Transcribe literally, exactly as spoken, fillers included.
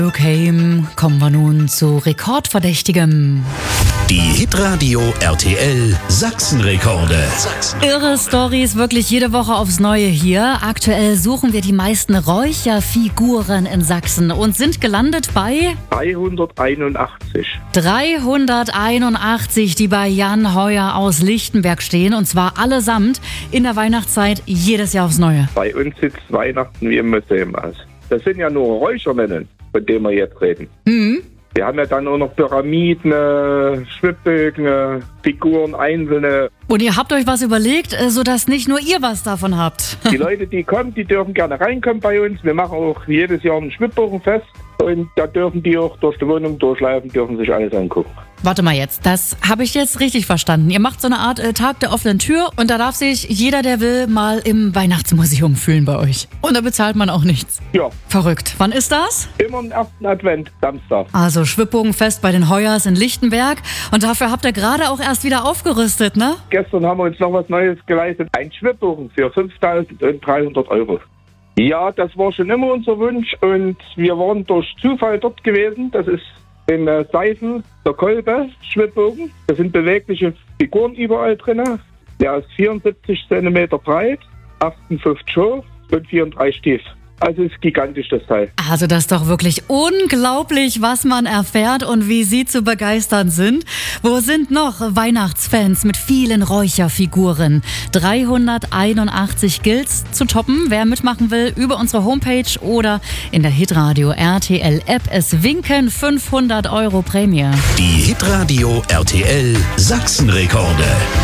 Okay, kommen wir nun zu Rekordverdächtigem. Die Hitradio R T L Sachsenrekorde. Irre Storys wirklich jede Woche aufs Neue hier. Aktuell suchen wir die meisten Räucherfiguren in Sachsen und sind gelandet bei dreihunderteinundachtzig. dreihunderteinundachtzig, die bei Jan Heuer aus Lichtenberg stehen, und zwar allesamt in der Weihnachtszeit jedes Jahr aufs Neue. Bei uns sieht Weihnachten wie im Museum aus. Das sind ja nur Räuchermännchen, von denen wir jetzt reden. Mhm. Wir haben ja dann auch noch Pyramiden, äh, Schwibbögen, äh, Figuren, einzelne. Und ihr habt euch was überlegt, äh, sodass nicht nur ihr was davon habt. Die Leute, die kommen, die dürfen gerne reinkommen bei uns. Wir machen auch jedes Jahr ein Schwibbogenfest. Und da dürfen die auch durch die Wohnung durchlaufen, dürfen sich alles angucken. Warte mal jetzt, das habe ich jetzt richtig verstanden. Ihr macht so eine Art äh, Tag der offenen Tür und da darf sich jeder, der will, mal im Weihnachtsmuseum fühlen bei euch. Und da bezahlt man auch nichts. Ja, Verrückt. Wann ist das? immer am ersten Advent, Samstag. Also Schwibbogenfest bei den Heuers in Lichtenberg. Und dafür habt ihr gerade auch erst wieder aufgerüstet, ne? Gestern haben wir uns noch was Neues geleistet. Ein Schwibbogen für fünftausenddreihundert Euro. Ja, das war schon immer unser Wunsch und wir waren durch Zufall dort gewesen. Das ist in äh, Seifen, der Kolbe, Schwibbogen. Da sind bewegliche Figuren überall drin. Der ist vierundsiebzig Zentimeter breit, achtundfünfzig hoch und vierunddreißig tief. Also ist gigantisch, das Teil. Also das ist doch wirklich unglaublich, was man erfährt und wie sie zu begeistern sind. Wo sind noch Weihnachtsfans mit vielen Räucherfiguren? dreihunderteinundachtzig gilt's zu toppen. Wer mitmachen will, über unsere Homepage oder in der Hitradio R T L App. Es winken fünfhundert Euro Prämie. Die Hitradio R T L Sachsenrekorde.